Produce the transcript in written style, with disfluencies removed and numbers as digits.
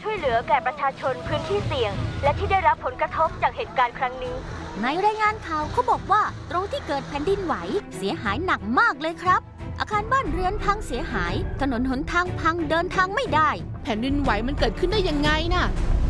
ช่วยเหลือแก่ประชาชนพื้นที่เสี่ยงและที่ได้รับผลกระทบจากเหตุการณ์ครั้งนี้ในรายงานข่าวเขาบอกว่าตรงที่เกิดแผ่นดินไหวเสียหายหนักมากเลยครับอาคารบ้านเรือนพังเสียหายถนนหนทางพังเดินทางไม่ได้แผ่นดินไหวมันเกิดขึ้นได้ยังไงน่ะ